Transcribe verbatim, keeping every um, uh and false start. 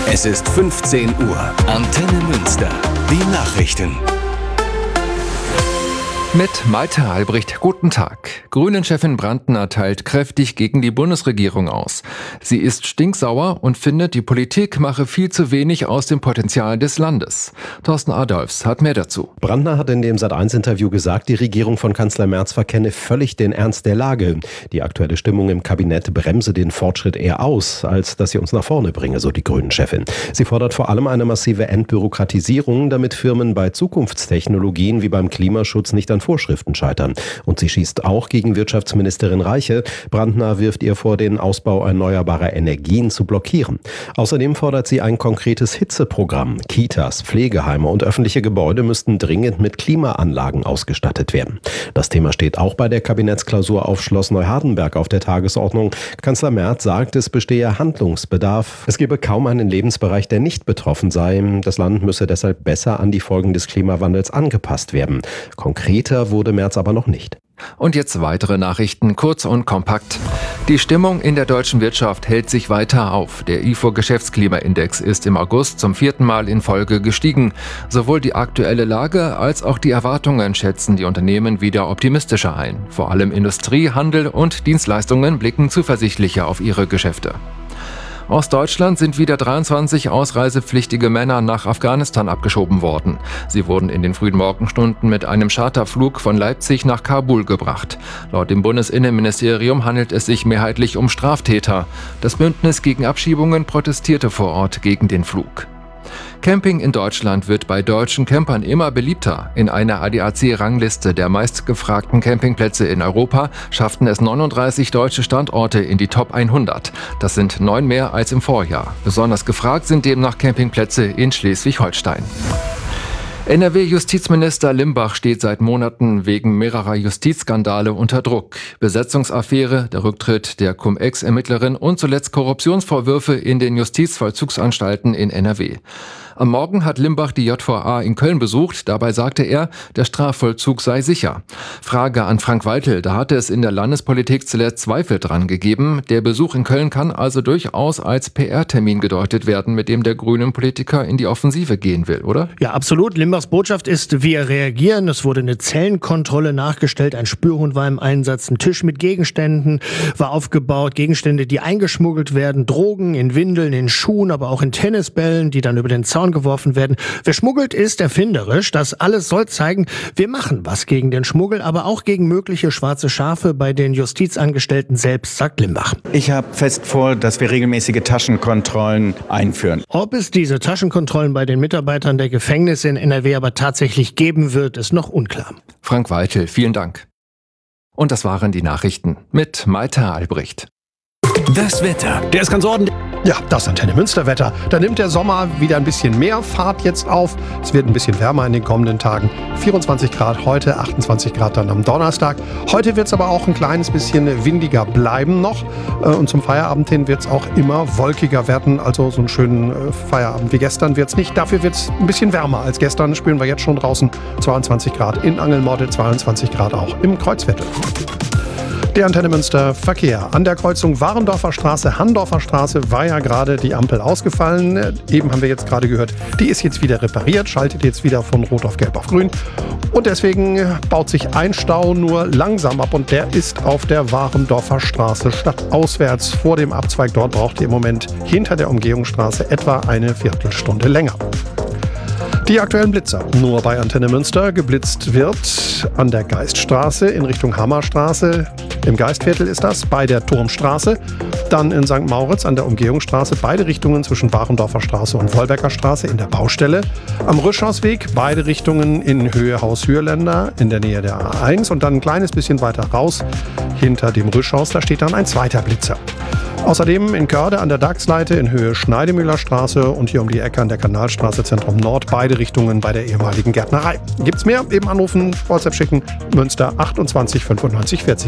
Es ist fünfzehn Uhr. Antenne Münster. Die Nachrichten. Mit Malte Albrecht, guten Tag. Grünen-Chefin Brandner teilt kräftig gegen die Bundesregierung aus. Sie ist stinksauer und findet, die Politik mache viel zu wenig aus dem Potenzial des Landes. Thorsten Adolfs hat mehr dazu. Brandner hat in dem Sat eins Interview gesagt, die Regierung von Kanzler Merz verkenne völlig den Ernst der Lage. Die aktuelle Stimmung im Kabinett bremse den Fortschritt eher aus, als dass sie uns nach vorne bringe, so die Grünen-Chefin. Sie fordert vor allem eine massive Entbürokratisierung, damit Firmen bei Zukunftstechnologien wie beim Klimaschutz nicht an Vorschriften scheitern. Und sie schießt auch gegen Wirtschaftsministerin Reiche. Brandner wirft ihr vor, den Ausbau erneuerbarer Energien zu blockieren. Außerdem fordert sie ein konkretes Hitzeprogramm. Kitas, Pflegeheime und öffentliche Gebäude müssten dringend mit Klimaanlagen ausgestattet werden. Das Thema steht auch bei der Kabinettsklausur auf Schloss Neuhardenberg auf der Tagesordnung. Kanzler Merz sagt, es bestehe Handlungsbedarf. Es gebe kaum einen Lebensbereich, der nicht betroffen sei. Das Land müsse deshalb besser an die Folgen des Klimawandels angepasst werden. Konkreter wurde Merz aber noch nicht. Und jetzt weitere Nachrichten, kurz und kompakt. Die Stimmung in der deutschen Wirtschaft hält sich weiter auf. Der I F O-Geschäftsklimaindex ist im August zum vierten Mal in Folge gestiegen. Sowohl die aktuelle Lage als auch die Erwartungen schätzen die Unternehmen wieder optimistischer ein. Vor allem Industrie, Handel und Dienstleistungen blicken zuversichtlicher auf ihre Geschäfte. Aus Deutschland sind wieder dreiundzwanzig ausreisepflichtige Männer nach Afghanistan abgeschoben worden. Sie wurden in den frühen Morgenstunden mit einem Charterflug von Leipzig nach Kabul gebracht. Laut dem Bundesinnenministerium handelt es sich mehrheitlich um Straftäter. Das Bündnis gegen Abschiebungen protestierte vor Ort gegen den Flug. Camping in Deutschland wird bei deutschen Campern immer beliebter. In einer A D A C-Rangliste der meistgefragten Campingplätze in Europa schafften es neununddreißig deutsche Standorte in die Top hundert. Das sind neun mehr als im Vorjahr. Besonders gefragt sind demnach Campingplätze in Schleswig-Holstein. N R W-Justizminister Limbach steht seit Monaten wegen mehrerer Justizskandale unter Druck. Besetzungsaffäre, der Rücktritt der Cum-Ex-Ermittlerin und zuletzt Korruptionsvorwürfe in den Justizvollzugsanstalten in N R W. Am Morgen hat Limbach die J V A in Köln besucht. Dabei sagte er, der Strafvollzug sei sicher. Frage an Frank Waltel, da hatte es in der Landespolitik zuletzt Zweifel dran gegeben. Der Besuch in Köln kann also durchaus als P R-Termin gedeutet werden, mit dem der grünen Politiker in die Offensive gehen will, oder? Ja, absolut. Limbachs Botschaft ist, wir reagieren. Es wurde eine Zellenkontrolle nachgestellt, ein Spürhund war im Einsatz, ein Tisch mit Gegenständen war aufgebaut, Gegenstände, die eingeschmuggelt werden, Drogen in Windeln, in Schuhen, aber auch in Tennisbällen, die dann über den Zaun geworfen werden. Wer schmuggelt, ist erfinderisch. Das alles soll zeigen, wir machen was gegen den Schmuggel, aber auch gegen mögliche schwarze Schafe bei den Justizangestellten selbst, sagt Limbach. Ich habe fest vor, dass wir regelmäßige Taschenkontrollen einführen. Ob es diese Taschenkontrollen bei den Mitarbeitern der Gefängnisse in N R W aber tatsächlich geben wird, ist noch unklar. Frank Weitel, vielen Dank. Und das waren die Nachrichten mit Malte Albrecht. Das Wetter. Der ist ganz ordentlich. Ja, das Antenne Münster-Wetter. Da nimmt der Sommer wieder ein bisschen mehr Fahrt jetzt auf. Es wird ein bisschen wärmer in den kommenden Tagen. vierundzwanzig Grad heute, achtundzwanzig Grad dann am Donnerstag. Heute wird es aber auch ein kleines bisschen windiger bleiben noch. Und zum Feierabend hin wird es auch immer wolkiger werden. Also so einen schönen Feierabend wie gestern wird es nicht. Dafür wird es ein bisschen wärmer als gestern. Spüren wir jetzt schon draußen. zweiundzwanzig Grad in Angelmodde, zweiundzwanzig Grad auch im Kreuzviertel. Der Antenne Münster Verkehr. An der Kreuzung Warendorfer Straße, Handorfer Straße war ja gerade die Ampel ausgefallen. Eben haben wir jetzt gerade gehört, die ist jetzt wieder repariert, schaltet jetzt wieder von Rot auf Gelb auf Grün. Und deswegen baut sich ein Stau nur langsam ab und der ist auf der Warendorfer Straße stadtauswärts. Vor dem Abzweig dort braucht ihr im Moment hinter der Umgehungsstraße etwa eine Viertelstunde länger. Die aktuellen Blitzer. Nur bei Antenne Münster. Geblitzt wird an der Geiststraße in Richtung Hammerstraße. Im Geistviertel ist das, bei der Turmstraße. Dann in Sankt Mauritz an der Umgehungsstraße, beide Richtungen zwischen Warendorfer Straße und Wolbecker Straße in der Baustelle. Am Rüschhausweg, beide Richtungen in Höhe Haus-Hürländer in der Nähe der A eins. Und dann ein kleines bisschen weiter raus, hinter dem Rüschhaus, da steht dann ein zweiter Blitzer. Außerdem in Körde an der Dachsleite in Höhe Schneidemühlerstraße und hier um die Ecke an der Kanalstraße Zentrum Nord, beide Richtungen bei der ehemaligen Gärtnerei. Gibt's mehr? Eben anrufen, WhatsApp schicken, Münster achtundzwanzig fünfundneunzig vierzig.